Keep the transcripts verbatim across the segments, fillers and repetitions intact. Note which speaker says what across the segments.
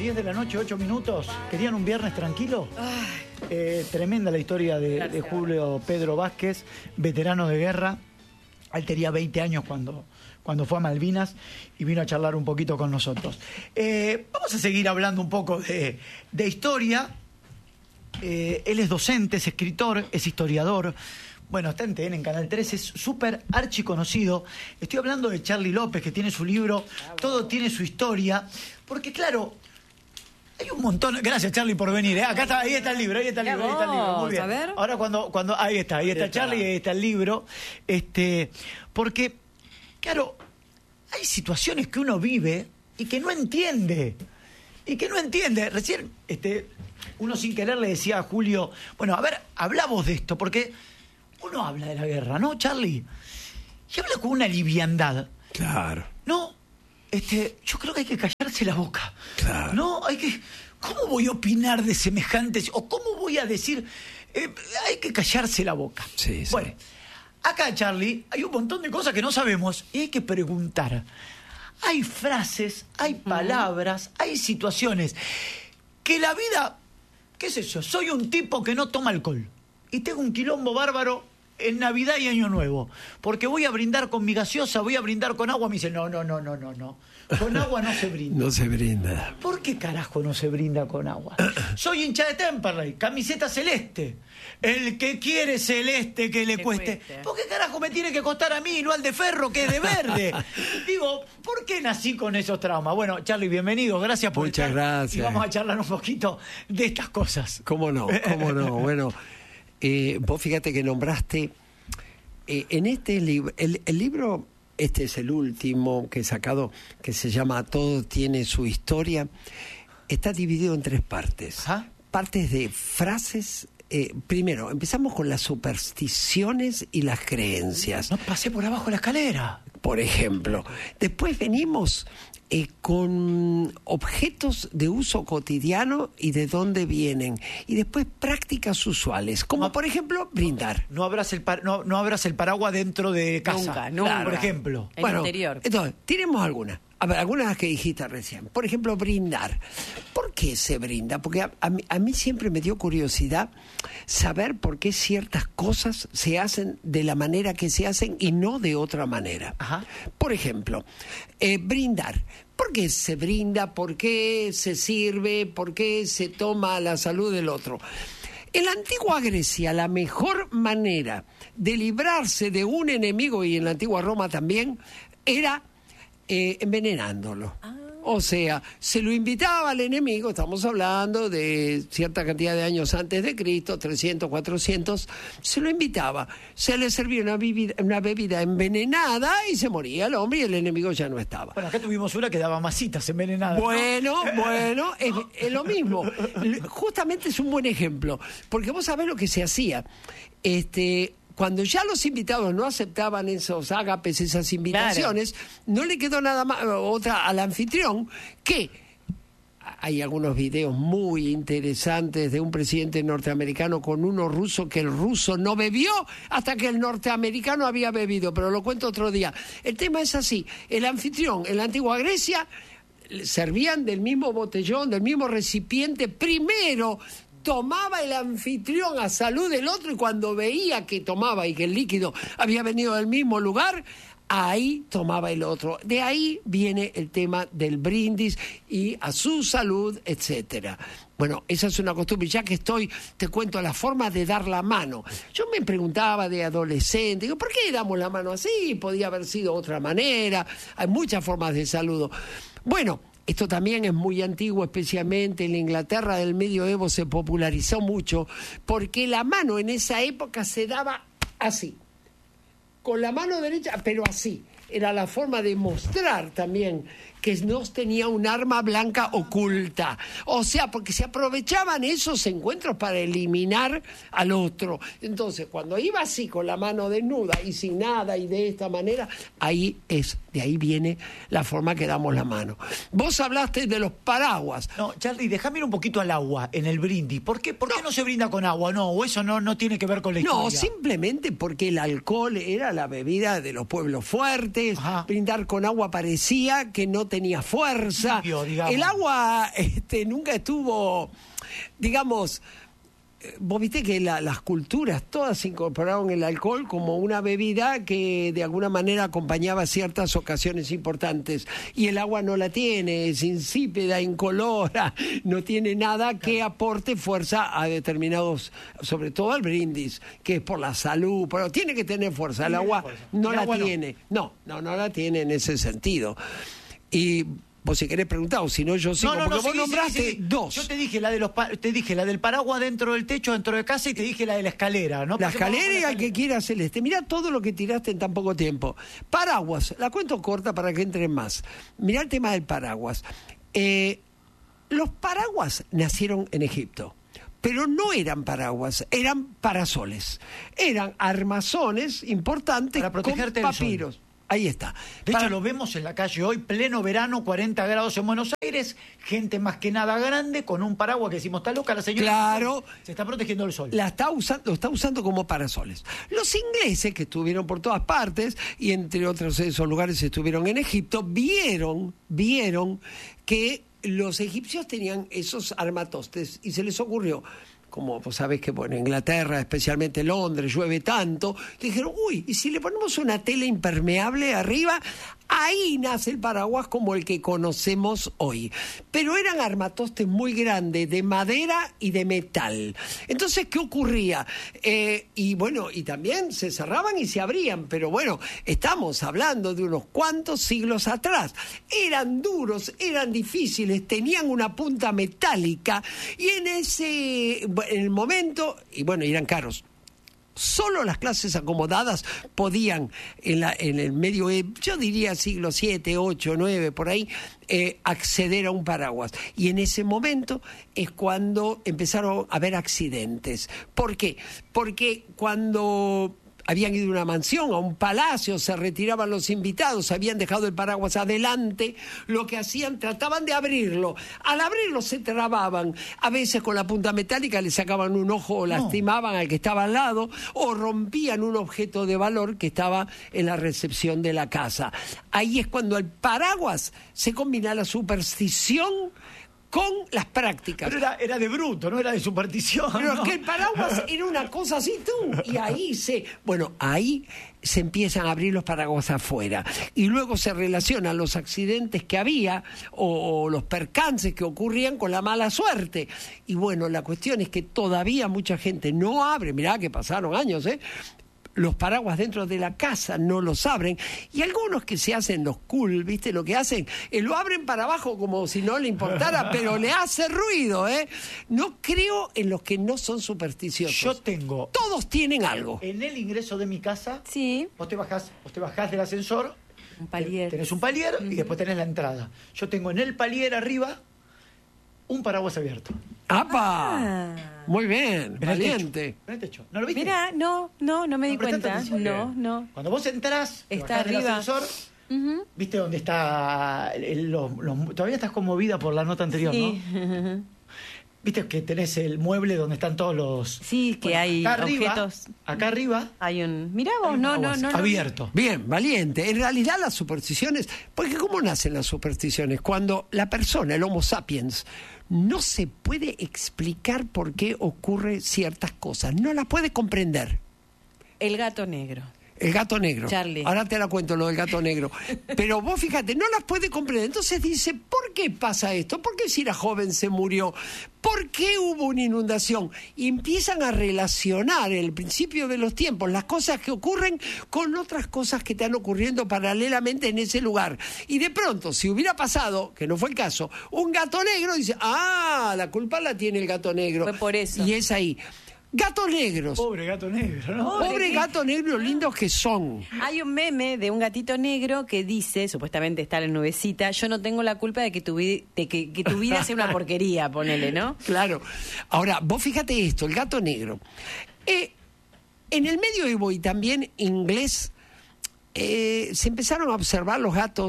Speaker 1: diez de la noche, ocho minutos. ¿Querían un viernes tranquilo? Eh, tremenda la historia de, de Julio Pedro Vázquez, veterano de guerra. Él tenía veinte años cuando, cuando fue a Malvinas y vino a charlar un poquito con nosotros. Eh, vamos a seguir hablando un poco de, de historia. Eh, él es docente, es escritor, es historiador. Bueno, está en T N, en Canal tres, es súper archiconocido. Estoy hablando de Charly López, que tiene su libro, todo tiene su historia. Porque, claro, hay un montón... Gracias, Charly, por venir. ¿eh? Acá está, ahí está el libro, ahí está el libro, ahí está el libro. Muy bien.
Speaker 2: A ver.
Speaker 1: Ahora cuando, cuando... Ahí está, ahí está Charly, ahí está el libro. Este, porque, claro, hay situaciones que uno vive y que no entiende. Y que no entiende. Recién, este, uno sin querer le decía a Julio, bueno, a ver, hablamos de esto, porque... Uno habla de la guerra, ¿no, Charly? Y habla con una liviandad.
Speaker 3: Claro.
Speaker 1: No, este, yo creo que hay que callarse la boca.
Speaker 3: Claro.
Speaker 1: No, hay que... ¿Cómo voy a opinar de semejantes? ¿O cómo voy a decir? Eh, hay que callarse la boca.
Speaker 3: Sí, sí.
Speaker 1: Bueno, acá, Charly, hay un montón de cosas que no sabemos y hay que preguntar. Hay frases, hay palabras, hay situaciones que la vida... ¿Qué es eso? Soy un tipo que no toma alcohol. Y tengo un quilombo bárbaro en Navidad y Año Nuevo. Porque voy a brindar con mi gaseosa, voy a brindar con agua. Me dice, no, no, no, no, no, no. Con agua no se brinda.
Speaker 3: No se brinda.
Speaker 1: ¿Por qué carajo no se brinda con agua? Soy hincha de Temperley, camiseta celeste. El que quiere celeste que le cueste. cueste. ¿Por qué carajo me tiene que costar a mí y no al de Ferro, que es de verde? Digo, ¿por qué nací con esos traumas? Bueno, Charly, bienvenido. Gracias por
Speaker 3: Muchas
Speaker 1: estar.
Speaker 3: gracias.
Speaker 1: Y vamos a charlar un poquito de estas cosas.
Speaker 3: ¿Cómo no? ¿Cómo no? Bueno... Eh, vos fíjate que nombraste eh, en este libro, el, el libro, este es el último que he sacado, que se llama Todo tiene su historia, está dividido en tres partes. ¿Ah? Partes de frases. Eh, primero, empezamos con las supersticiones y las creencias.
Speaker 1: No pasé por abajo la escalera.
Speaker 3: Por ejemplo. Después venimos... Eh, con objetos de uso cotidiano y de dónde vienen. Y después prácticas usuales, como no, por ejemplo, brindar.
Speaker 1: No abras el, par, no, no abras el paraguas dentro de casa.
Speaker 2: Nunca, nunca.
Speaker 1: Claro, por ejemplo.
Speaker 2: En
Speaker 3: bueno,
Speaker 2: interior.
Speaker 3: Entonces, tenemos algunas. A ver, algunas que dijiste recién. Por ejemplo, brindar. ¿Por qué se brinda? Porque a, a, mí, a mí siempre me dio curiosidad saber por qué ciertas cosas se hacen de la manera que se hacen y no de otra manera.
Speaker 1: Ajá.
Speaker 3: Por ejemplo, eh, brindar. ¿Por qué se brinda? ¿Por qué se sirve? ¿Por qué se toma la salud del otro? En la antigua Grecia, la mejor manera de librarse de un enemigo, y en la antigua Roma también, era eh, envenenándolo. Ah. O sea, se lo invitaba al enemigo, estamos hablando de cierta cantidad de años antes de Cristo, trescientos, cuatrocientos, se lo invitaba, se le servía una bebida, una bebida envenenada y se moría el hombre y el enemigo ya no estaba.
Speaker 1: Bueno, acá tuvimos una que daba masitas envenenadas.
Speaker 3: Bueno, ¿no? bueno, es, es lo mismo. Justamente es un buen ejemplo, porque vos sabés lo que se hacía. Este... Cuando ya los invitados no aceptaban esos ágapes, esas invitaciones, claro, no le quedó nada más otra al anfitrión que... Hay algunos videos muy interesantes de un presidente norteamericano con uno ruso, que el ruso no bebió hasta que el norteamericano había bebido, pero lo cuento otro día. El tema es así, el anfitrión en la antigua Grecia servían del mismo botellón, del mismo recipiente, primero... tomaba el anfitrión a salud del otro y cuando veía que tomaba y que el líquido había venido del mismo lugar, ahí tomaba el otro. De ahí viene el tema del brindis y a su salud, etcétera. Bueno, esa es una costumbre. Ya que estoy, te cuento la forma de dar la mano. Yo me preguntaba de adolescente, digo, ¿por qué damos la mano así? Podía haber sido otra manera. Hay muchas formas de saludo. Bueno, esto también es muy antiguo, especialmente en la Inglaterra del medioevo se popularizó mucho, porque la mano en esa época se daba así, con la mano derecha, pero así. Era la forma de mostrar también que no tenía un arma blanca oculta. O sea, porque se aprovechaban esos encuentros para eliminar al otro. Entonces, cuando iba así, con la mano desnuda y sin nada y de esta manera, ahí es, de ahí viene la forma que damos la mano. Vos hablaste de los paraguas.
Speaker 1: No, Charly, déjame ir un poquito al agua en el brindis. ¿Por qué, por qué no. no se brinda con agua? No, o eso no, no tiene que ver con la historia.
Speaker 3: No, simplemente porque el alcohol era la bebida de los pueblos fuertes. Ajá. Brindar con agua parecía que no te tenía fuerza.
Speaker 1: Tibio, digamos.
Speaker 3: El agua este, nunca estuvo, digamos... Vos viste que la, las culturas todas incorporaron el alcohol como una bebida que de alguna manera acompañaba ciertas ocasiones importantes, y el agua no la tiene, es insípida, incolora, no tiene nada que aporte fuerza a determinados, sobre todo al brindis, que es por la salud, pero tiene que tener fuerza, el agua no la tiene, no, no, no la tiene en ese sentido. Y vos si querés preguntar, o si no yo sigo,
Speaker 1: no, no,
Speaker 3: porque
Speaker 1: no,
Speaker 3: vos
Speaker 1: sí,
Speaker 3: nombraste
Speaker 1: sí, sí.
Speaker 3: dos.
Speaker 1: Yo te dije la de los pa- te dije la del paraguas dentro del techo, dentro de casa, y te dije la de la escalera, ¿no?
Speaker 3: La
Speaker 1: Porque vamos con
Speaker 3: escalera y al que quiera celeste. Mirá todo lo que tiraste en tan poco tiempo. Paraguas, la cuento corta para que entren más. Mirá el tema del paraguas. Eh, los paraguas nacieron en Egipto, pero no eran paraguas, eran parasoles. Eran armazones importantes
Speaker 1: Para protegerte
Speaker 3: con
Speaker 1: del sol.
Speaker 3: papiros. Ahí está.
Speaker 1: De
Speaker 3: Para-
Speaker 1: hecho, lo vemos en la calle hoy, pleno verano, cuarenta grados en Buenos Aires, gente más que nada grande, con un paraguas que decimos, está loca la señora.
Speaker 3: Claro.
Speaker 1: Se está protegiendo del sol.
Speaker 3: La está usando, lo está usando como parasoles. Los ingleses, que estuvieron por todas partes, y entre otros esos lugares estuvieron en Egipto, vieron, vieron que los egipcios tenían esos armatostes, y se les ocurrió, como vos sabés que bueno, en Inglaterra, especialmente Londres, llueve tanto, que dijeron, uy, ¿y si le ponemos una tela impermeable arriba? Ahí nace el paraguas como el que conocemos hoy. Pero eran armatostes muy grandes, de madera y de metal. Entonces, ¿qué ocurría? Eh, y bueno, y también se cerraban y se abrían, pero bueno, estamos hablando de unos cuantos siglos atrás. Eran duros, eran difíciles, tenían una punta metálica, y en ese en el momento, y bueno, eran caros. Solo las clases acomodadas podían, en, la, en el medio, yo diría siglo siete, ocho, nueve, por ahí, eh, acceder a un paraguas. Y en ese momento es cuando empezaron a haber accidentes. ¿Por qué? Porque cuando habían ido a una mansión, a un palacio, se retiraban los invitados, habían dejado el paraguas adelante, lo que hacían, trataban de abrirlo. Al abrirlo se trababan, a veces con la punta metálica le sacaban un ojo o lastimaban al que estaba al lado, o rompían un objeto de valor que estaba en la recepción de la casa. Ahí es cuando el paraguas se combina la superstición con las prácticas.
Speaker 1: Pero era, era de bruto, no era de superstición.
Speaker 3: Pero
Speaker 1: ¿no?
Speaker 3: es que el paraguas era una cosa así, tú. Y ahí se... Bueno, ahí se empiezan a abrir los paraguas afuera. Y luego se relacionan los accidentes que había o, o los percances que ocurrían con la mala suerte. Y bueno, la cuestión es que todavía mucha gente no abre. Mirá que pasaron años, ¿eh? Los paraguas dentro de la casa no los abren, y algunos que se hacen los cool, ¿viste? Lo que hacen, eh, lo abren para abajo como si no le importara, pero le hace ruido, ¿eh? No creo en los que no son supersticiosos.
Speaker 1: Yo tengo,
Speaker 3: Todos tienen algo.
Speaker 1: en el ingreso de mi casa,
Speaker 2: Sí,
Speaker 1: vos te bajás, vos te bajás del ascensor,
Speaker 2: un palier.
Speaker 1: tenés un palier y después tenés la entrada. Yo tengo en el palier arriba un paraguas abierto.
Speaker 3: ¡Apa!
Speaker 2: Ah.
Speaker 3: Muy bien,
Speaker 1: En el
Speaker 3: valiente.
Speaker 1: techo, en el techo. ¿No lo viste?
Speaker 2: Mira, no, no, no me di
Speaker 1: ¿No prestaste
Speaker 2: cuenta.
Speaker 1: atención?
Speaker 2: No, no.
Speaker 1: Cuando vos entrás, te
Speaker 2: Está
Speaker 1: bajás del
Speaker 2: arriba.
Speaker 1: ascensor,
Speaker 2: Ujú.
Speaker 1: ¿viste dónde está? el- el- los- los- todavía estás conmovida por la nota anterior,
Speaker 2: Sí.
Speaker 1: ¿no? Viste que tenés el mueble donde están todos los...
Speaker 2: Sí, que hay
Speaker 1: acá arriba,
Speaker 2: objetos.
Speaker 1: Acá arriba,
Speaker 2: Hay un. Mirá vos,
Speaker 1: hay un
Speaker 2: no, no,
Speaker 1: paraguas
Speaker 2: no. no.
Speaker 1: abierto.
Speaker 3: Bien, valiente. En realidad las supersticiones, porque ¿cómo nacen las supersticiones? Cuando la persona, el Homo sapiens, no se puede explicar por qué ocurre ciertas cosas, no las puede comprender.
Speaker 2: El gato negro.
Speaker 3: El gato negro.
Speaker 2: Charlie.
Speaker 3: Ahora te la cuento lo del gato negro. Pero vos fíjate, no las puede comprender. Entonces dice, ¿por qué pasa esto? ¿Por qué si era joven se murió? ¿Por qué hubo una inundación? Y empiezan a relacionar el principio de los tiempos, las cosas que ocurren con otras cosas que están ocurriendo paralelamente en ese lugar. Y de pronto, si hubiera pasado, que no fue el caso, un gato negro, dice, ah, la culpa la tiene el gato negro.
Speaker 2: Fue por eso.
Speaker 3: Y es ahí. Gatos negros.
Speaker 1: Pobre gato negro, ¿no?
Speaker 2: Pobre
Speaker 3: Pobre
Speaker 2: que-
Speaker 3: gato negro, lindos que son.
Speaker 2: Hay un meme de un gatito negro que dice, supuestamente está en la nubecita, yo no tengo la culpa de que tu, vi- de que, que tu vida sea una porquería, ponele, ¿no?
Speaker 3: Claro. Ahora, vos fíjate esto, el gato negro. Eh, en el medioevo y también inglés, eh, se empezaron a observar los gatos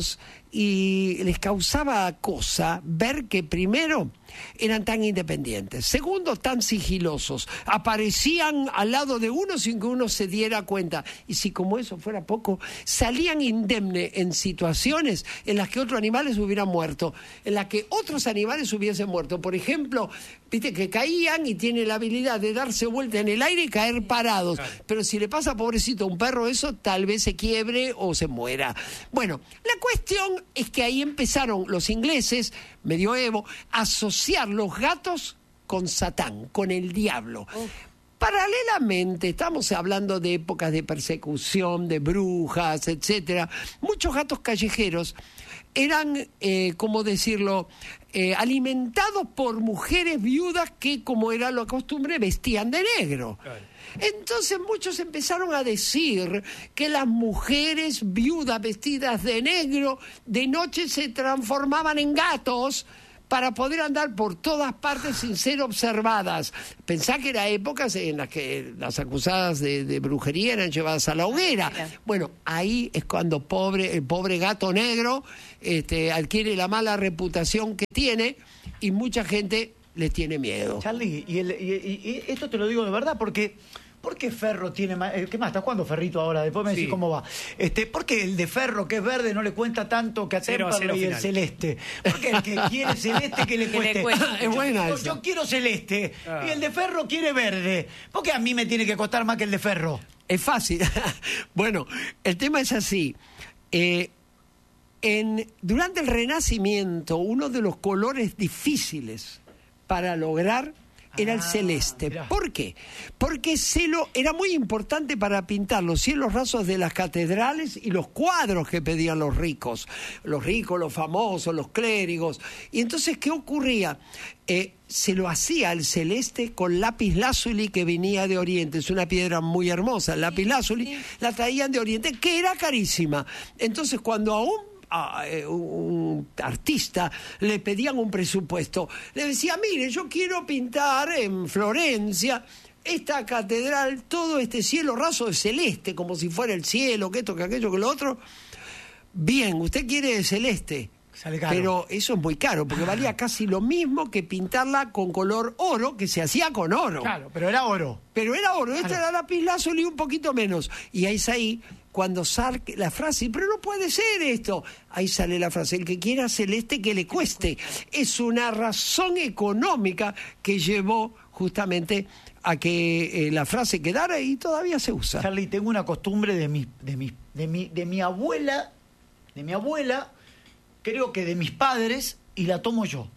Speaker 3: y les causaba cosa ver que primero eran tan independientes, segundo tan sigilosos, aparecían al lado de uno sin que uno se diera cuenta, y si como eso fuera poco, salían indemne en situaciones en las que otros animales hubieran muerto, en las que otros animales hubiesen muerto. Por ejemplo, viste que caían y tienen la habilidad de darse vuelta en el aire y caer parados, pero si le pasa pobrecito a un perro eso, tal vez se quiebre o se muera. Bueno, la cuestión es que ahí empezaron los ingleses, medioevo, a asociar los gatos con Satán, con el diablo. Uf. Paralelamente, estamos hablando de épocas de persecución, de brujas, etcétera. Muchos gatos callejeros eran, eh, ¿cómo decirlo?, eh, alimentados por mujeres viudas que, como era la costumbre, vestían de negro. Claro. Entonces muchos empezaron a decir que las mujeres viudas vestidas de negro de noche se transformaban en gatos para poder andar por todas partes sin ser observadas. Pensá que eran épocas en las que las acusadas de, de brujería eran llevadas a la hoguera. Bueno, ahí es cuando pobre, el pobre gato negro este, adquiere la mala reputación que tiene y mucha gente le tiene miedo.
Speaker 1: Charlie, y, el, y, y esto te lo digo de verdad porque... ¿Por qué Ferro tiene más? ¿Qué más? ¿Estás jugando Ferrito ahora? Después me decís sí. cómo va. Este, ¿por qué el de Ferro, que es verde, no le cuenta tanto que a Temperley y el celeste? ¿Por qué el que quiere celeste que le cueste?
Speaker 3: Que le cueste. Es buena
Speaker 1: yo, yo quiero celeste ah. y el de Ferro quiere verde. ¿Por qué a mí me tiene que costar más que el de Ferro?
Speaker 3: Es fácil. Bueno, el tema es así. Eh, en, durante el Renacimiento, uno de los colores difíciles para lograr era el celeste. Ah, ¿por qué? Porque se lo, era muy importante para pintar los cielos rasos de las catedrales y los cuadros que pedían los ricos. Los ricos, los famosos, los clérigos. Y entonces, ¿qué ocurría? Eh, se lo hacía el celeste con lápiz lázuli que venía de Oriente. Es una piedra muy hermosa. El lápiz lázuli sí, sí. la traían de Oriente, que era carísima. Entonces, cuando aún a un artista le pedían un presupuesto, le decía, mire, yo quiero pintar en Florencia esta catedral, todo este cielo raso de celeste, como si fuera el cielo, que esto, que aquello, que lo otro. Bien, usted quiere celeste, sale caro. Pero eso es muy caro, porque valía casi lo mismo que pintarla con color oro, que se hacía con oro.
Speaker 1: Claro, pero era oro.
Speaker 3: Pero era oro, esta claro. era lápiz lazuli un poquito menos. Y ahí es ahí cuando sale la frase, pero no puede ser esto. Ahí sale la frase, el que quiera celeste que le cueste. Es una razón económica que llevó justamente a que eh, la frase quedara y todavía se usa.
Speaker 1: Charlie, tengo una costumbre de mi, de mi, de mi, de mi abuela, de mi abuela, creo que de mis padres, y la tomo yo.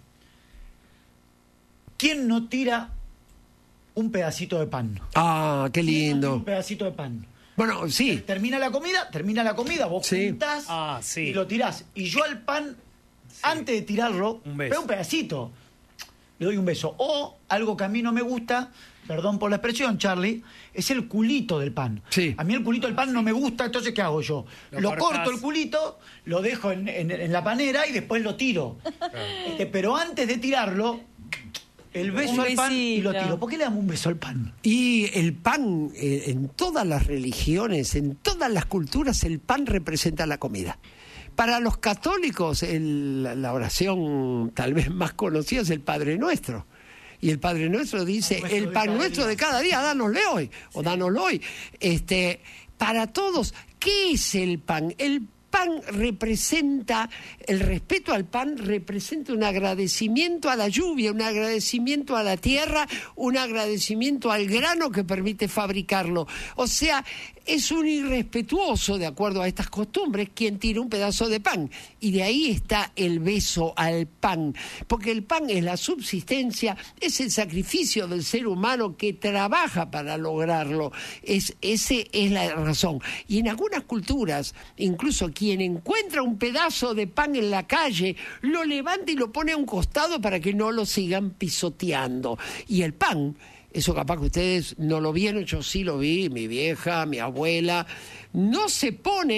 Speaker 1: ¿Quién no tira un pedacito de pan?
Speaker 3: Ah, qué lindo.
Speaker 1: Un pedacito de pan.
Speaker 3: Bueno, sí.
Speaker 1: Termina la comida, termina la comida, vos
Speaker 3: sí.
Speaker 1: juntás
Speaker 4: ah, sí.
Speaker 1: y lo tirás. Y yo al pan, sí. antes de tirarlo,
Speaker 4: un beso.
Speaker 1: veo un pedacito, le doy un beso. O algo que a mí no me gusta, perdón por la expresión, Charlie, es el culito del pan.
Speaker 3: Sí.
Speaker 1: A mí el culito del pan no me gusta, entonces ¿qué hago yo? Lo, lo corto el culito, lo dejo en, en, en la panera y después lo tiro. Claro. Este, pero antes de tirarlo, el beso al pan y lo tiro. ¿Por qué le damos un beso al pan?
Speaker 3: Y el pan, eh, en todas las religiones, en todas las culturas, el pan representa la comida. Para los católicos, el, la oración tal vez más conocida es el Padre Nuestro. Y el Padre Nuestro dice, el pan nuestro de cada día, dánosle hoy, o dánoslo hoy. Este, para todos, ¿qué es el pan? El pan representa, el respeto al pan representa un agradecimiento a la lluvia, un agradecimiento a la tierra, un agradecimiento al grano que permite fabricarlo. O sea, es un irrespetuoso, de acuerdo a estas costumbres, quien tira un pedazo de pan. Y de ahí está el beso al pan. Porque el pan es la subsistencia, es el sacrificio del ser humano que trabaja para lograrlo. Es, ese es la razón. Y en algunas culturas, incluso quien encuentra un pedazo de pan en la calle, lo levanta y lo pone a un costado para que no lo sigan pisoteando. Y el pan, eso capaz que ustedes no lo vieron, yo sí lo vi, mi vieja, mi abuela, no se pone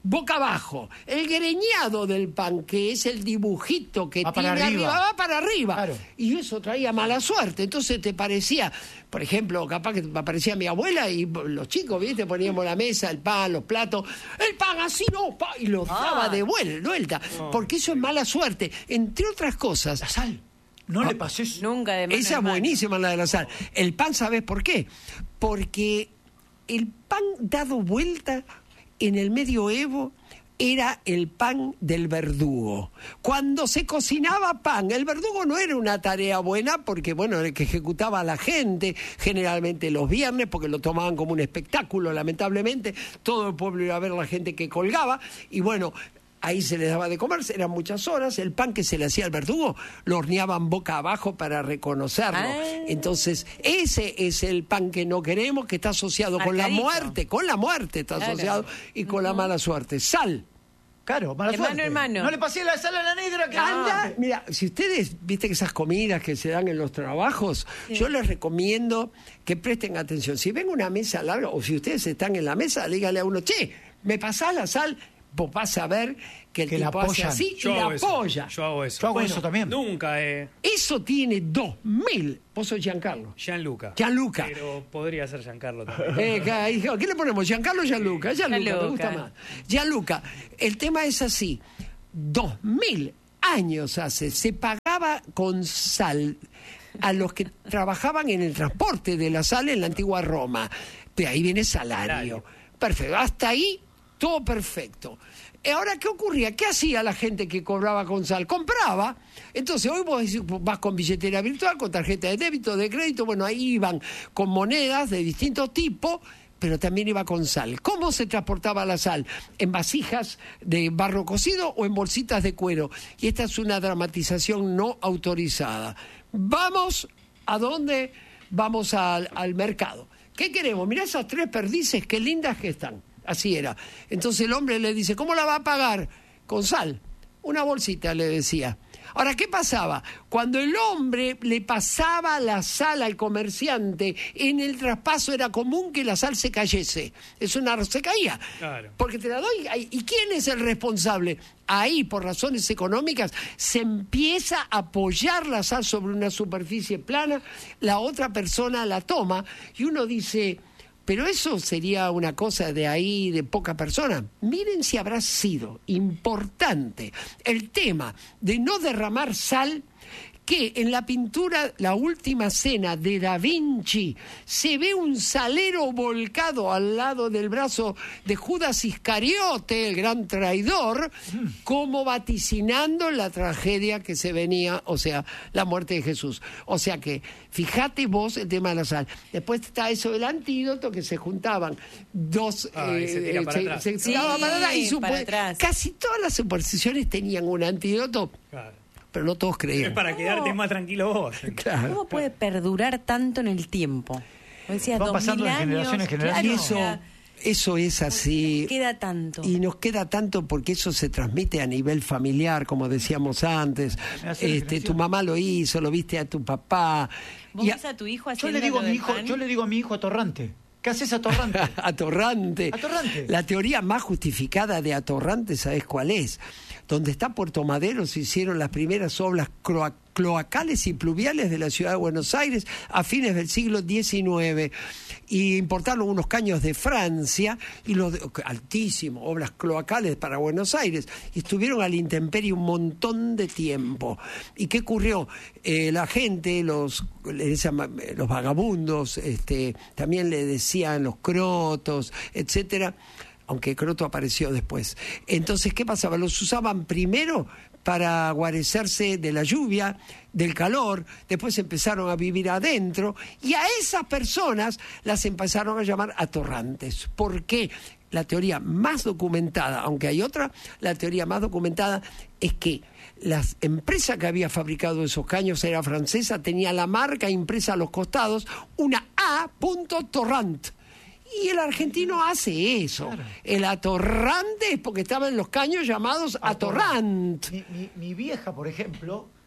Speaker 3: boca abajo. El greñado del pan, que es el dibujito que
Speaker 1: va
Speaker 3: tiene
Speaker 1: para arriba.
Speaker 3: arriba, va para arriba.
Speaker 1: Claro.
Speaker 3: Y eso traía mala suerte. Entonces te parecía, por ejemplo, capaz que me aparecía mi abuela y los chicos, ¿viste? Poníamos la mesa, el pan, los platos. El pan así no, pa, y lo daba
Speaker 2: Ah.
Speaker 3: de vuelta.
Speaker 4: No.
Speaker 3: Porque eso es mala suerte. Entre otras cosas.
Speaker 1: La sal. No
Speaker 3: Ah,
Speaker 1: le pases.
Speaker 2: Nunca de mano
Speaker 3: Esa
Speaker 2: en
Speaker 3: es
Speaker 2: mano.
Speaker 3: buenísima, la de la sal. El pan, ¿sabes por qué? Porque el pan dado vuelta en el medioevo era el pan del verdugo. Cuando se cocinaba pan, el verdugo no era una tarea buena porque, bueno, el que ejecutaba a la gente, generalmente los viernes, porque lo tomaban como un espectáculo, lamentablemente, todo el pueblo iba a ver a la gente que colgaba, y bueno, ahí se les daba de comer, eran muchas horas. El pan que se le hacía al verdugo lo horneaban boca abajo para reconocerlo.
Speaker 2: Ah.
Speaker 3: Entonces, ese es el pan que no queremos, que está asociado con la
Speaker 2: Marcadito.
Speaker 3: muerte, con la muerte está
Speaker 2: Claro.
Speaker 3: asociado, y con la mala suerte. Sal.
Speaker 1: Claro, mala
Speaker 2: Hermano,
Speaker 1: suerte.
Speaker 2: hermano.
Speaker 1: No le pasé la sal a la negra que
Speaker 3: Anda, mira, si ustedes viste que esas comidas que se dan en los trabajos, yo les recomiendo que presten atención. Si ven una mesa larga, o si ustedes están en la mesa, dígale a uno, che, ¿me pasás la sal? Vos vas a ver que el
Speaker 1: Que la
Speaker 3: tipo hace
Speaker 1: apoyan.
Speaker 3: así
Speaker 4: Yo
Speaker 3: y la
Speaker 4: hago eso.
Speaker 3: apoya.
Speaker 4: Yo hago eso.
Speaker 1: Yo hago
Speaker 3: Bueno,
Speaker 1: eso también.
Speaker 4: Nunca, eh.
Speaker 3: Eso tiene dos mil. Vos sos Giancarlo.
Speaker 4: Gianluca.
Speaker 3: Gianluca.
Speaker 4: Pero podría ser Giancarlo también.
Speaker 3: Eh, ca- hijo, ¿qué le ponemos? ¿Giancarlo o Gianluca? Gianluca, me
Speaker 2: Gianluca.
Speaker 3: gusta más. Gianluca, el tema es así. Dos mil años hace, se pagaba con sal a los que trabajaban en el transporte de la sal en la antigua Roma. De ahí viene salario.
Speaker 4: Salario.
Speaker 3: Perfecto. Hasta ahí, todo perfecto. Ahora, ¿qué ocurría? ¿Qué hacía la gente que cobraba con sal? Compraba. Entonces, hoy vos decís, vas con billetera virtual, con tarjeta de débito, de crédito. Bueno, ahí iban con monedas de distintos tipos, pero también iba con sal. ¿Cómo se transportaba la sal? En vasijas de barro cocido o en bolsitas de cuero. Y esta es una dramatización no autorizada. Vamos, ¿a dónde? Vamos al, al mercado. ¿Qué queremos? Mirá esas tres perdices, qué lindas que están. Así era. Entonces el hombre le dice, ¿cómo la va a pagar? Con sal. Una bolsita, le decía. Ahora, ¿qué pasaba? Cuando el hombre le pasaba la sal al comerciante, en el traspaso era común que la sal se cayese. Es una, se caía.
Speaker 4: Claro.
Speaker 3: Porque te la doy. ¿Y quién es el responsable? Ahí, por razones económicas, se empieza a apoyar la sal sobre una superficie plana, la otra persona la toma y uno dice... Pero eso sería una cosa de ahí, de poca persona. Miren si habrá sido importante el tema de no derramar sal, que en la pintura La Última Cena de Da Vinci se ve un salero volcado al lado del brazo de Judas Iscariote, el gran traidor, como vaticinando la tragedia que se venía, o sea, la muerte de Jesús. O sea que, fíjate vos el tema de la sal. Después está eso del antídoto, que se juntaban dos...
Speaker 4: Ah, y se tira para
Speaker 3: se,
Speaker 4: atrás.
Speaker 3: se tiraba
Speaker 2: Sí,
Speaker 3: para atrás y
Speaker 2: para
Speaker 3: supo-
Speaker 2: atrás.
Speaker 3: casi todas las supersticiones tenían un antídoto,
Speaker 4: Claro.
Speaker 3: pero no todos
Speaker 4: Es
Speaker 3: creían.
Speaker 4: para quedarte más tranquilo vos.
Speaker 3: Claro.
Speaker 2: ¿Cómo puede perdurar tanto en el tiempo? Como decías,
Speaker 1: Va
Speaker 2: dos
Speaker 1: pasando
Speaker 2: mil
Speaker 1: de generación en
Speaker 2: años,
Speaker 1: generación.
Speaker 3: Y
Speaker 2: claro,
Speaker 3: eso,
Speaker 2: o sea,
Speaker 3: eso es así.
Speaker 2: queda tanto.
Speaker 3: Y nos queda tanto porque eso se transmite a nivel familiar, como decíamos antes.
Speaker 1: Generación en
Speaker 3: Este, tu
Speaker 1: generación.
Speaker 3: mamá lo hizo, lo viste a tu papá.
Speaker 2: ¿Vos
Speaker 3: Y a-
Speaker 2: ves a tu hijo
Speaker 1: Yo
Speaker 2: haciendo
Speaker 1: le digo a
Speaker 2: lo
Speaker 1: mi
Speaker 2: del
Speaker 1: hijo,
Speaker 2: pan?
Speaker 1: yo le digo a mi hijo atorrante. ¿Qué haces atorrante?
Speaker 3: Atorrante.
Speaker 1: Atorrante.
Speaker 3: La teoría más justificada de Atorrante, ¿sabes cuál es? Donde está Puerto Madero se hicieron las primeras obras cloa- cloacales y pluviales de la ciudad de Buenos Aires a fines del siglo diecinueve. Y importaron unos caños de Francia, y los de- altísimo, obras cloacales para Buenos Aires, y estuvieron a la intemperie un montón de tiempo. ¿Y qué ocurrió? Eh, la gente, los, le decían, eh, los vagabundos, este, también le decían los crotos, etcétera, aunque croto apareció después. Entonces, ¿qué pasaba? Los usaban primero para guarecerse de la lluvia, del calor, después empezaron a vivir adentro, y a esas personas las empezaron a llamar atorrantes. ¿Por qué? La teoría más documentada, aunque hay otra, la teoría más documentada es que la empresa que había fabricado esos caños era francesa, tenía la marca impresa a los costados, una A. Torrant. Y el argentino hace eso.
Speaker 1: Claro.
Speaker 3: El atorrante es porque estaba en los caños llamados atorrant.
Speaker 1: Mi, mi- mi vieja, por ejemplo,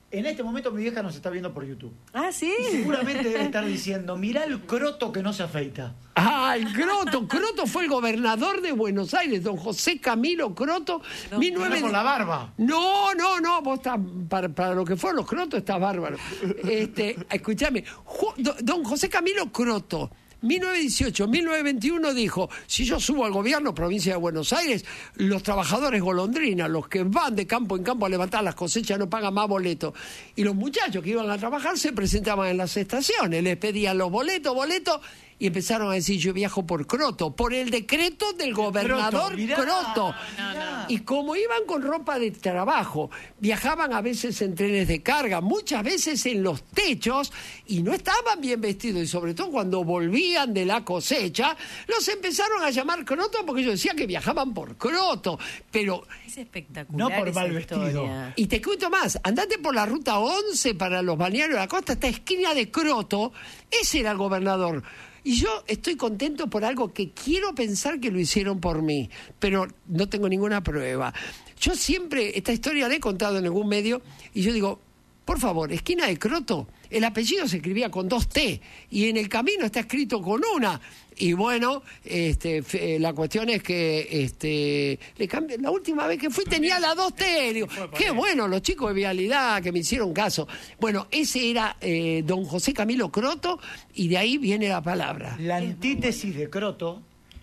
Speaker 1: En este momento mi vieja nos está viendo por YouTube.
Speaker 2: Ah, ¿sí?
Speaker 1: Y seguramente debe estar diciendo, mirá el croto que no se afeita.
Speaker 3: Ah, el Croto. Croto fue el gobernador de Buenos Aires, don José Camilo Croto.
Speaker 2: No,
Speaker 3: mil nueve-
Speaker 1: No por la barba.
Speaker 3: No, no, no, vos estás, para, para lo que fueron los Crotos estás bárbaro. Este, escúchame, Ju- do- don José Camilo Croto, mil novecientos dieciocho, mil novecientos veintiuno dijo, si yo subo al gobierno, provincia de Buenos Aires, los trabajadores golondrinas, los que van de campo en campo a levantar las cosechas, no pagan más boletos. Y los muchachos que iban a trabajar se presentaban en las estaciones, les pedían los boletos, boletos, y empezaron a decir, yo viajo por Croto, por el decreto del gobernador
Speaker 1: mirá,
Speaker 3: Croto.
Speaker 1: mirá.
Speaker 3: Y como iban con ropa de trabajo, viajaban a veces en trenes de carga, muchas veces en los techos, y no estaban bien vestidos. Y sobre todo cuando volvían de la cosecha, los empezaron a llamar Croto porque ellos decían que viajaban por Croto. Pero,
Speaker 2: Es espectacular.
Speaker 1: No por
Speaker 2: esa
Speaker 1: mal vestido.
Speaker 2: historia.
Speaker 3: y te cuento más, andate por la ruta once para los balnearios de la costa, esta esquina de Croto, ese era el gobernador. Y yo estoy contento por algo que quiero pensar que lo hicieron por mí, pero no tengo ninguna prueba. Yo siempre, esta historia la he contado en algún medio, y yo digo, por favor, esquina de Croto, el apellido se escribía con dos T, y en el camino está escrito con una. Y bueno, este, f- eh, la cuestión es que este, le cambié, la última vez que fui tenía la dos T. Digo, qué bueno, los chicos de Vialidad que me hicieron caso. Bueno, ese era eh, don José Camilo Croto, y de ahí viene la palabra.
Speaker 1: La antítesis de croto,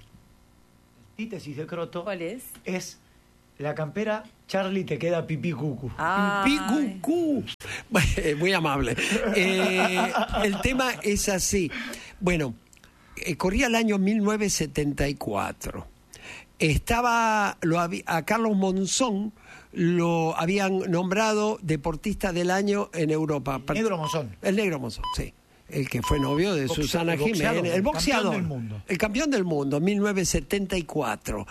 Speaker 1: antítesis de croto,
Speaker 2: ¿Cuál es?
Speaker 1: es la campera Charlie te queda pipí cucu.
Speaker 2: Ah,
Speaker 3: Picucú. Bueno, muy amable. Eh, el tema es así. Bueno, eh, corría el año mil novecientos setenta y cuatro. Estaba lo habí- a Carlos Monzón lo habían nombrado deportista del año en Europa.
Speaker 1: Negro Monzón.
Speaker 3: El negro Monzón, sí. El que fue novio de
Speaker 1: Boxe-
Speaker 3: Susana
Speaker 1: el boxeador,
Speaker 3: Jiménez. El
Speaker 1: el
Speaker 3: boxeador.
Speaker 1: campeón del mundo.
Speaker 3: El campeón del mundo, mil novecientos setenta y cuatro.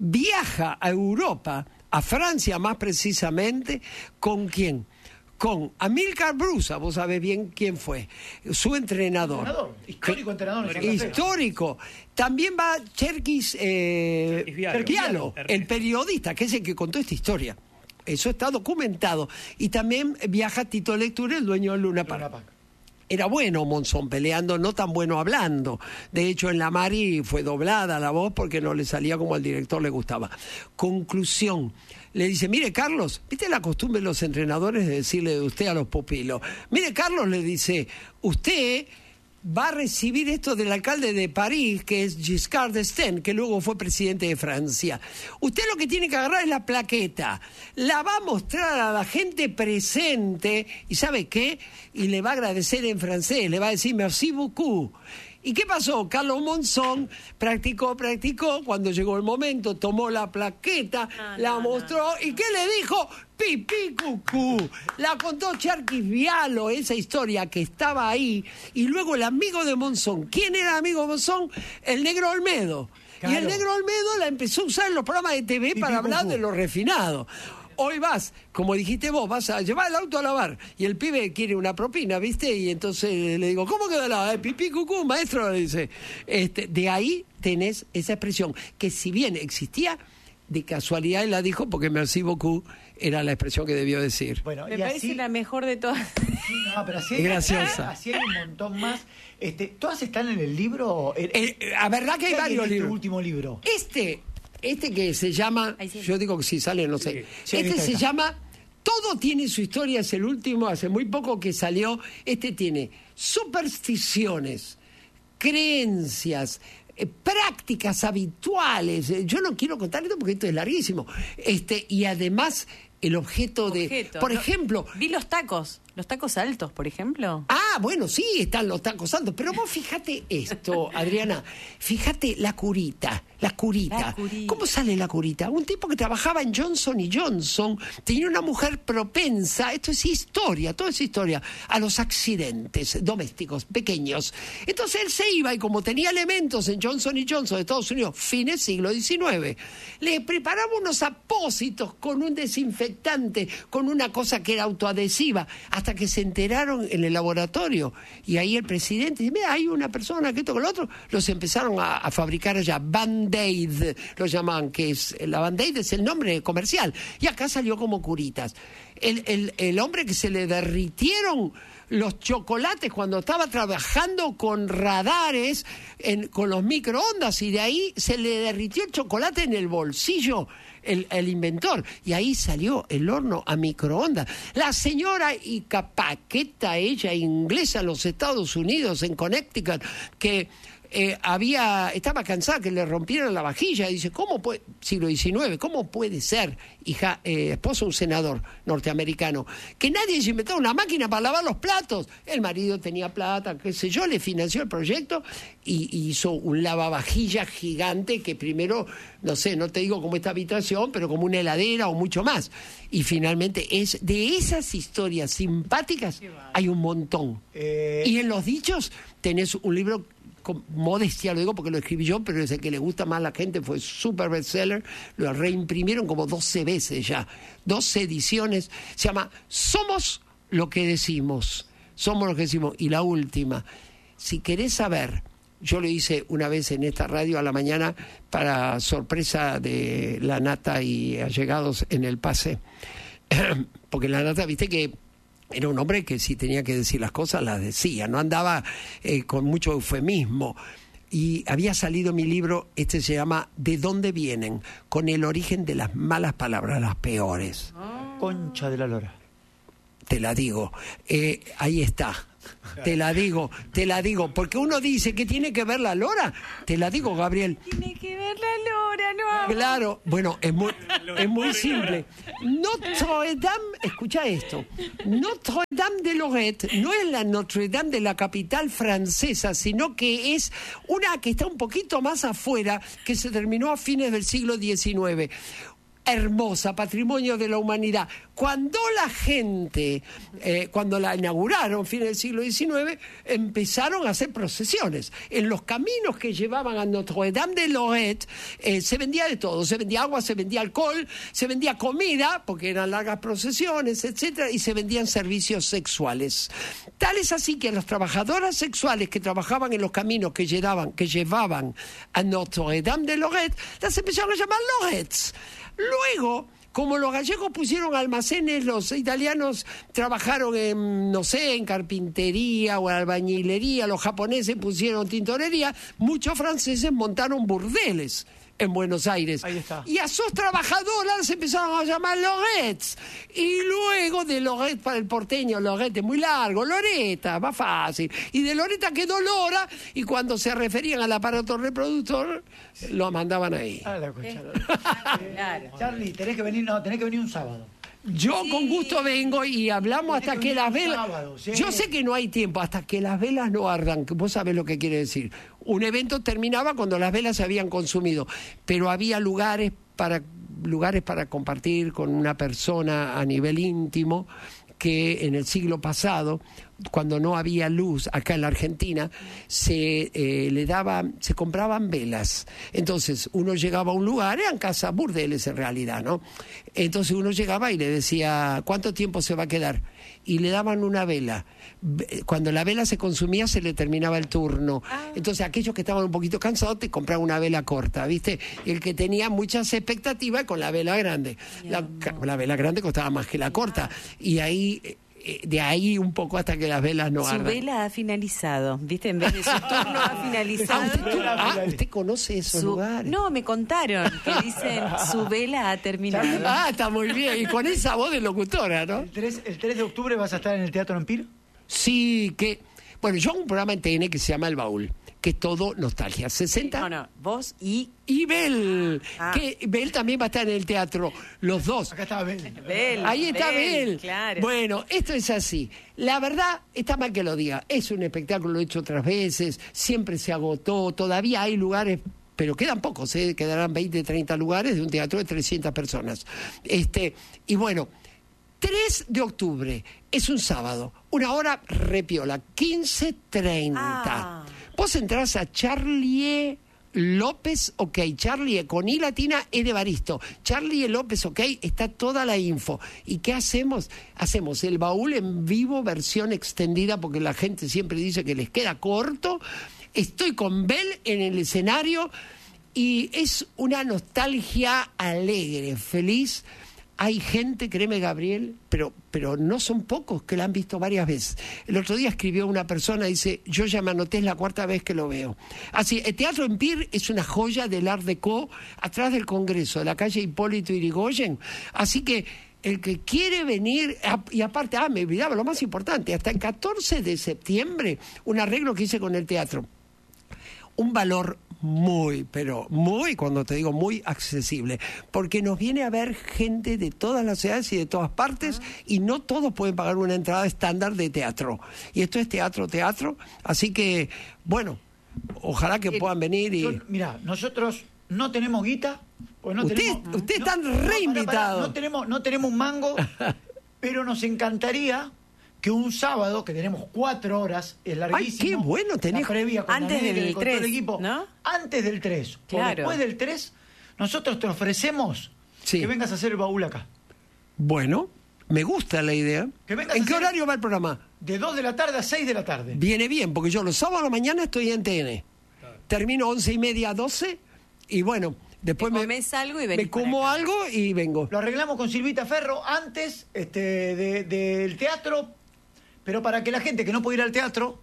Speaker 3: Viaja a Europa, a Francia más precisamente, ¿con quién? Con Amílcar Brusa, vos sabés bien quién fue, su entrenador.
Speaker 1: Entrenador, histórico entrenador en Santa Fe.
Speaker 3: Histórico. También va Cherkis eh,
Speaker 4: Cherkis Vialo.
Speaker 3: Vialo,
Speaker 4: Ernesto.
Speaker 3: el periodista, que es el que contó esta historia. Eso está documentado. Y también viaja Tito Lecture, el dueño del Luna Park.
Speaker 1: Luna Park.
Speaker 3: Era bueno Monzón peleando, no tan bueno hablando. De hecho, en la Mari fue doblada la voz porque no le salía como al director le gustaba. Conclusión. Le dice, mire Carlos, ¿viste la costumbre de los entrenadores de decirle de usted a los pupilos? Mire Carlos, le dice, usted va a recibir esto del alcalde de París, que es Giscard d'Estaing, que luego fue presidente de Francia. Usted lo que tiene que agarrar es la plaqueta, la va a mostrar a la gente presente, y ¿sabe qué? Y le va a agradecer en francés, le va a decir merci beaucoup. ¿Y qué pasó? Carlos Monzón practicó, practicó, cuando llegó el momento, tomó la plaqueta,
Speaker 2: Ah,
Speaker 3: la
Speaker 2: no,
Speaker 3: mostró, ¿y qué le dijo? Pipí cucú. La contó Cherkis Vialo, esa historia que estaba ahí, y luego el amigo de Monzón. ¿Quién era el amigo de Monzón? El negro Olmedo. Y el
Speaker 1: Claro.
Speaker 3: negro Olmedo la empezó a usar en los programas de T V
Speaker 1: Pipí
Speaker 3: para hablar
Speaker 1: cucú.
Speaker 3: de lo refinado. Hoy vas, como dijiste vos, vas a llevar el auto a lavar y el pibe quiere una propina, ¿viste? Y entonces le digo, ¿cómo quedó la eh, pipí cucú, maestro? Le dice. Este, de ahí tenés esa expresión, que si bien existía, de casualidad él la dijo porque merci beaucoup era la expresión que debió decir.
Speaker 1: Bueno,
Speaker 2: Me
Speaker 1: y
Speaker 2: parece
Speaker 1: así,
Speaker 2: la mejor de todas.
Speaker 1: sí, no, pero así
Speaker 3: Es graciosa.
Speaker 1: Así hay un montón más. Este, ¿Todas están en el libro? El-
Speaker 3: Eh, eh, a verdad que hay
Speaker 1: ¿qué
Speaker 3: varios
Speaker 1: en este
Speaker 3: libros.
Speaker 1: último libro?
Speaker 3: Este, este que se llama,
Speaker 2: Ahí sí.
Speaker 3: yo digo que si sale, no sé.
Speaker 1: Sí,
Speaker 3: Este
Speaker 1: ahí
Speaker 3: se
Speaker 1: está.
Speaker 3: llama Todo tiene su historia, es el último, hace muy poco que salió. Este tiene supersticiones, creencias, eh, prácticas habituales. Eh, Yo no quiero contar esto porque esto es larguísimo. Este, y además el objeto, de,
Speaker 2: Objeto.
Speaker 3: por
Speaker 2: No,
Speaker 3: ejemplo,
Speaker 2: Vi los tacos, los tacos altos, por ejemplo.
Speaker 3: ah, bueno, sí, están los tacos altos, pero vos fíjate esto, Adriana, fíjate la curita, la curita.
Speaker 2: La curita.
Speaker 3: ¿Cómo sale la curita? Un tipo que trabajaba en Johnson y Johnson tenía una mujer propensa, esto es historia, todo es historia, a los accidentes domésticos pequeños. Entonces él se iba y como tenía elementos en Johnson y Johnson de Estados Unidos, fines siglo diecinueve, le preparaba unos apósitos con un desinfectante, con una cosa que era autoadhesiva, hasta que se enteraron en el laboratorio. Y ahí el presidente dice, mira, hay una persona que esto con lo otro. Los empezaron a, a fabricar allá. Van Band-Aid, lo llamaban, que es, la Band-Aid es el nombre comercial, y acá salió como Curitas. El, el, el hombre que se le derritieron los chocolates cuando estaba trabajando con radares, en, con los microondas, y de ahí se le derritió el chocolate en el bolsillo, el, el inventor, y ahí salió el horno a microondas. La señora y capaqueta, ella inglesa en los Estados Unidos, en Connecticut, que eh, había estaba cansada que le rompieran la vajilla, y dice, ¿cómo puede, siglo diecinueve, cómo puede ser, hija, eh, esposo de un senador norteamericano, que nadie se inventó una máquina para lavar los platos? El marido tenía plata, qué sé yo, le financió el proyecto y, y hizo un lavavajillas gigante que primero, no sé, no te digo como esta habitación, pero como una heladera o mucho más. Y finalmente, es de esas historias simpáticas hay un montón.
Speaker 1: Eh...
Speaker 3: Y en los dichos tenés un libro, con modestia lo digo porque lo escribí yo, pero es el que le gusta más a la gente, fue super bestseller, lo reimprimieron como doce veces ya, doce ediciones, se llama Somos lo que decimos, somos lo que decimos. Y la última, si querés saber, yo lo hice una vez en esta radio a la mañana para sorpresa de la Nata y allegados en el pase, porque la Nata, viste que era un hombre que si tenía que decir las cosas las decía, no andaba eh, con mucho eufemismo. Y había salido mi libro, este se llama ¿De dónde vienen? Con el origen de las malas palabras, las peores.
Speaker 1: Concha de la lora.
Speaker 3: Te la digo, eh, ahí está. Te la digo, te la digo, porque uno dice que tiene que ver la lora. Te la digo, Gabriel.
Speaker 2: Tiene que ver la lora, no.
Speaker 3: Claro, bueno, es muy, es muy simple. Notre Dame, escucha esto, Notre Dame de Lorette no es la Notre Dame de la capital francesa, sino que es una que está un poquito más afuera, que se terminó a fines del siglo diecinueve. Hermosa, patrimonio de la humanidad. Cuando la gente, eh, cuando la inauguraron, fin del siglo diecinueve, empezaron a hacer procesiones. En los caminos que llevaban a Notre Dame de Lorette eh, se vendía de todo. Se vendía agua, se vendía alcohol, se vendía comida, porque eran largas procesiones, etcétera, y se vendían servicios sexuales. Tal es así que las trabajadoras sexuales que trabajaban en los caminos que llevaban, que llevaban a Notre Dame de Lorette, las empezaron a llamar Lorettes. Luego, como los gallegos pusieron almacenes, los italianos trabajaron en, no sé, en carpintería o en albañilería, los japoneses pusieron tintorería, muchos franceses montaron burdeles en Buenos Aires.
Speaker 1: Ahí está.
Speaker 3: Y a sus trabajadoras empezaron a llamar Lorettes. Y luego de Lorette para el porteño, Lorette es muy largo, Loreta, más fácil. Y de Loreta quedó Lora, y cuando se referían al aparato reproductor, lo mandaban ahí.
Speaker 1: Ah, la concha.
Speaker 2: Claro.
Speaker 1: Charlie, tenés que venir, no, tenés que venir un sábado.
Speaker 3: Yo
Speaker 2: Sí.
Speaker 3: con gusto vengo y hablamos
Speaker 1: Tiene
Speaker 3: hasta
Speaker 1: que
Speaker 3: que
Speaker 1: venir
Speaker 3: las
Speaker 1: un
Speaker 3: velas...
Speaker 1: sábado, sí.
Speaker 3: Yo sé que no hay tiempo, hasta que las velas no ardan, que vos sabés lo que quiere decir. Un evento terminaba cuando las velas se habían consumido, pero había lugares para, lugares para compartir con una persona a nivel íntimo, que en el siglo pasado, cuando no había luz acá en la Argentina, se eh, le daba, se compraban velas. Entonces uno llegaba a un lugar, eran casas burdeles en realidad, ¿no? Entonces uno llegaba y le decía, ¿cuánto tiempo se va a quedar? Y le daban una vela. Cuando la vela se consumía, se le terminaba el turno.
Speaker 2: Ah.
Speaker 3: Entonces aquellos que estaban un poquito cansados te compraban una vela corta, ¿viste? Y el que tenía muchas expectativas con la vela grande. La, la vela grande costaba más que la corta. Y ahí, eh, de ahí un poco hasta que las velas no
Speaker 2: Su
Speaker 3: ardan.
Speaker 2: vela ha finalizado, ¿viste? En vez de su turno ha
Speaker 3: Ah,
Speaker 2: finalizado.
Speaker 3: usted, tú- ah, ¿usted conoce esos
Speaker 2: Su-
Speaker 3: lugares?
Speaker 2: No, me contaron que dicen su vela ha terminado.
Speaker 3: Ah, está muy bien. Y con esa voz de locutora, ¿no?
Speaker 1: El tres, el tres de octubre vas a estar en el Teatro Empire.
Speaker 3: Sí, que... Bueno, yo hago un programa en T N que se llama El Baúl, que es todo nostalgia. sesenta
Speaker 2: No, no, vos y
Speaker 3: Y Bel,
Speaker 2: Ah.
Speaker 3: que Bel también va a estar en el teatro, los dos.
Speaker 1: Acá está Abel.
Speaker 2: Bel.
Speaker 3: Ahí está Bel.
Speaker 2: Claro.
Speaker 3: Bueno, esto es así. La verdad, está mal que lo diga. Es un espectáculo, lo he hecho otras veces, siempre se agotó, todavía hay lugares, pero quedan pocos, ¿eh? Quedarán veinte, treinta lugares de un teatro de trescientas personas. Este, y bueno, tres de octubre, es un sábado, una hora repiola, quince treinta.
Speaker 2: Ah.
Speaker 3: Vos entrás a Charlie López, ok, Charlie con I latina, E de Baristo. Charlie López, ok, está toda la info. ¿Y qué hacemos? Hacemos el baúl en vivo, versión extendida, porque la gente siempre dice que les queda corto. Estoy con Bel en el escenario y es una nostalgia alegre, feliz. Hay gente, créeme Gabriel, pero, pero no son pocos que la han visto varias veces. El otro día escribió una persona, dice, yo ya me anoté, es la cuarta vez que lo veo. Así, el Teatro Empire es una joya del Art Deco, atrás del Congreso, de la calle Hipólito Yrigoyen. Así que el que quiere venir, y aparte, ah, me olvidaba lo más importante, hasta el catorce de septiembre, un arreglo que hice con el teatro. Un valor muy, pero muy, cuando te digo muy accesible, porque nos viene a ver gente de todas las edades y de todas partes, y no todos pueden pagar una entrada estándar de teatro. Y esto es teatro, teatro, así que, bueno, ojalá que puedan venir y...
Speaker 1: Yo, mira, nosotros no tenemos guita, pues no
Speaker 3: usted,
Speaker 1: tenemos...
Speaker 3: usted
Speaker 1: no,
Speaker 3: están
Speaker 1: no,
Speaker 3: reinvitados.
Speaker 1: pará, pará, no tenemos, no tenemos un mango, pero nos encantaría que un sábado, que tenemos cuatro horas, es larguísimo.
Speaker 3: Ay, qué bueno, tenés...
Speaker 1: La previa con
Speaker 2: Antes
Speaker 1: Daniel,
Speaker 2: del
Speaker 1: con todo el
Speaker 2: tres,
Speaker 1: equipo.
Speaker 2: ¿no?
Speaker 1: Antes del tres,
Speaker 2: Claro.
Speaker 1: o después del tres, nosotros te ofrecemos
Speaker 3: Sí.
Speaker 1: que vengas a hacer el baúl acá.
Speaker 3: Bueno, me gusta la idea.
Speaker 1: Que vengas
Speaker 3: ¿En
Speaker 1: a
Speaker 3: qué
Speaker 1: hacer-
Speaker 3: horario va el programa?
Speaker 1: De dos de la tarde a seis de la tarde.
Speaker 3: Viene bien, porque yo los sábados a la mañana estoy en T N. Termino once y media, doce, y bueno, después
Speaker 2: Te
Speaker 3: me,
Speaker 2: comés algo y
Speaker 3: me
Speaker 2: venís para
Speaker 3: como
Speaker 2: acá.
Speaker 3: algo y vengo.
Speaker 1: Lo arreglamos con Silvita Ferro antes este, de- del teatro, pero para que la gente que no puede ir al teatro,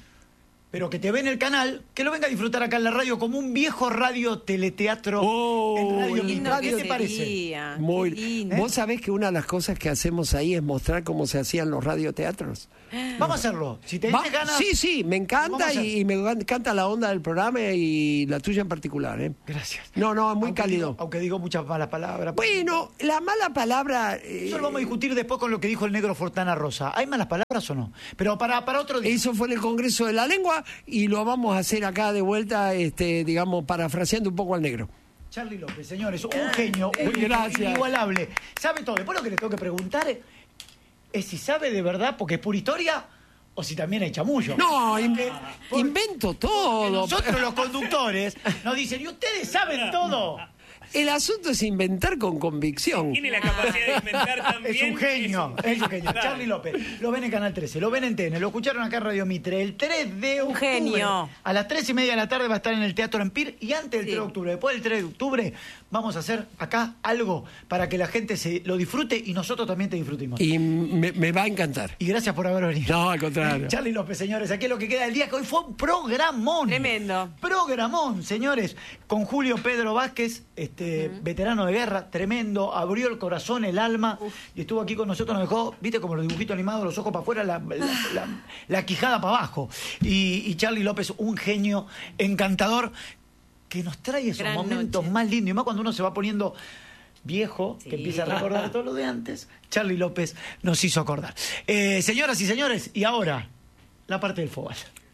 Speaker 1: pero que te ve en el canal, que lo venga a disfrutar acá en la radio como un viejo radio teleteatro
Speaker 3: Oh,
Speaker 1: en Radio
Speaker 3: qué
Speaker 1: Mi.
Speaker 2: lindo
Speaker 1: ¿Qué
Speaker 2: que
Speaker 1: te parece?
Speaker 2: sería,
Speaker 3: Muy,
Speaker 2: qué lindo.
Speaker 3: Vos sabés que una de las cosas que hacemos ahí es mostrar cómo se hacían los radioteatros.
Speaker 1: Vamos a hacerlo. Si te
Speaker 3: Va-
Speaker 1: dices ganas.
Speaker 3: sí, sí, me
Speaker 1: Vamos a
Speaker 3: encanta
Speaker 1: hacer.
Speaker 3: y, y me encanta la onda del programa y la tuya en particular. ¿eh?
Speaker 1: Gracias.
Speaker 3: No, no, muy
Speaker 1: Aunque
Speaker 3: cálido.
Speaker 1: digo- aunque digo muchas malas palabras.
Speaker 3: Bueno, la mala palabra... eh,
Speaker 1: Eso lo vamos a discutir después con lo que dijo el negro Fortana Rosa. ¿Hay malas palabras o no? Pero para, para otro día.
Speaker 3: Eso fue en el Congreso de la Lengua y lo vamos a hacer acá de vuelta, este, digamos, parafraseando un poco al negro.
Speaker 1: Charly López, señores, un genio, un
Speaker 3: Muy gracias.
Speaker 1: inigualable. Sabe todo. Después lo que le tengo que preguntar es, es si sabe de verdad, porque es pura historia, o si también hay chamullo.
Speaker 3: No, in-
Speaker 1: Porque- porque
Speaker 3: invento todo.
Speaker 1: nosotros los conductores nos dicen, y ustedes saben todo.
Speaker 3: El asunto es inventar con convicción.
Speaker 4: Tiene la capacidad de inventar también.
Speaker 1: Es un genio,
Speaker 4: Es un-
Speaker 1: es un genio. Charly López, lo ven en Canal trece, lo ven en T N, lo escucharon acá en Radio Mitre. El tres de
Speaker 2: Un
Speaker 1: octubre,
Speaker 2: genio.
Speaker 1: a las tres y media de la tarde va a estar en el Teatro Empire, y antes del
Speaker 2: Sí.
Speaker 1: tres de octubre, después del tres de octubre, vamos a hacer acá algo para que la gente se lo disfrute y nosotros también te disfrutemos. Y,
Speaker 3: Y me, me va a encantar.
Speaker 1: gracias por haber venido.
Speaker 3: No, al contrario.
Speaker 1: Charly López, señores, aquí es lo que queda del día, que hoy fue un programón.
Speaker 2: Tremendo.
Speaker 1: Programón, señores, con Julio Pedro Vázquez, este veterano de guerra, tremendo, abrió el corazón, el alma, y estuvo aquí con nosotros, nos dejó, viste, como los dibujitos animados, los ojos para afuera, la, la, la- la quijada para abajo. Y, y Charly López, un genio encantador, que nos trae esos
Speaker 2: Gran
Speaker 1: momentos
Speaker 2: noche.
Speaker 1: más lindos, y más cuando uno se va poniendo viejo,
Speaker 2: Sí.
Speaker 1: que empieza a recordar todo lo de antes. Charly López nos hizo acordar. Eh, señoras y señores, y ahora, la parte del fútbol.